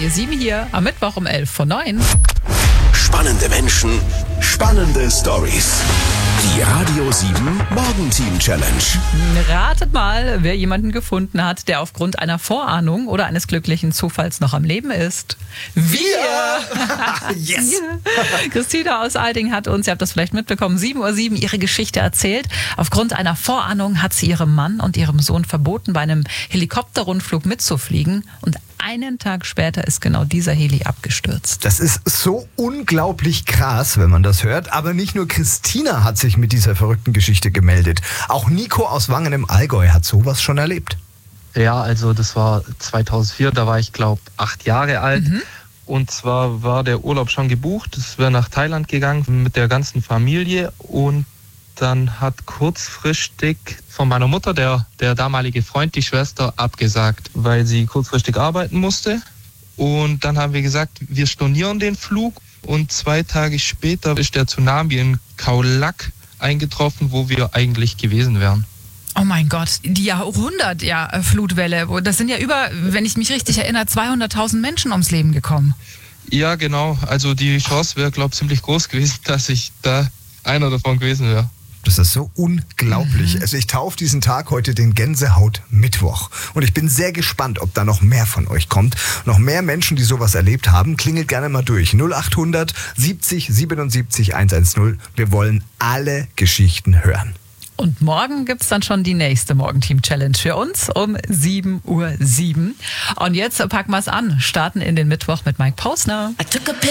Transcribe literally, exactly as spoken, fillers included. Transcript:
Radio sieben hier am Mittwoch um elf vor neun. Spannende Menschen, spannende Stories. Die Radio sieben Morgenteam Challenge. Ratet mal, wer jemanden gefunden hat, der aufgrund einer Vorahnung oder eines glücklichen Zufalls noch am Leben ist. Wir! Yes! Christina aus Alding hat uns, ihr habt das vielleicht mitbekommen, sieben Uhr sieben ihre Geschichte erzählt. Aufgrund einer Vorahnung hat sie ihrem Mann und ihrem Sohn verboten, bei einem Helikopterrundflug mitzufliegen. Und einen Tag später ist genau dieser Heli abgestürzt. Das ist so unglaublich krass, wenn man das hört. Aber nicht nur Christina hat sich mit dieser verrückten Geschichte gemeldet. Auch Nico aus Wangen im Allgäu hat sowas schon erlebt. Ja, also das war zweitausendvier, da war ich glaube acht Jahre alt. Mhm. Und zwar war der Urlaub schon gebucht. Es wäre nach Thailand gegangen mit der ganzen Familie. Und dann hat kurzfristig von meiner Mutter der, der damalige Freund, die Schwester, abgesagt, weil sie kurzfristig arbeiten musste. Und dann haben wir gesagt, wir stornieren den Flug. Und zwei Tage später ist der Tsunami in Khao Lak eingetroffen, wo wir eigentlich gewesen wären. Oh mein Gott, die Jahrhundert-Flutwelle. Das sind ja über, wenn ich mich richtig erinnere, zweihunderttausend Menschen ums Leben gekommen. Ja, genau. Also die Chance wäre, glaube ich, ziemlich groß gewesen, dass ich da einer davon gewesen wäre. Das ist so unglaublich. Mhm. Also ich taufe diesen Tag heute den Gänsehaut-Mittwoch. Und ich bin sehr gespannt, ob da noch mehr von euch kommt. Noch mehr Menschen, die sowas erlebt haben. Klingelt gerne mal durch. null acht hundert siebzig siebenundsiebzig hundertzehn. Wir wollen alle Geschichten hören. Und morgen gibt's dann schon die nächste Morgenteam-Challenge für uns um sieben Uhr sieben. Und jetzt packen wir's an. Starten in den Mittwoch mit Mike Pausner.